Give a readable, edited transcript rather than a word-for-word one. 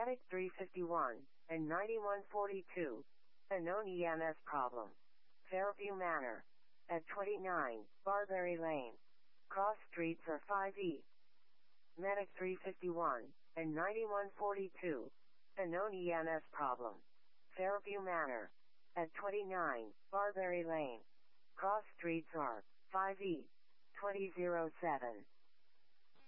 Medic 351 and 9142. A known EMS problem. Fairview Manor. At 29, Barberry Lane. Cross streets are 5E. Medic 351 and 9142. A known EMS problem. Fairview Manor. At 29, Barberry Lane. Cross streets are 5E. 2007.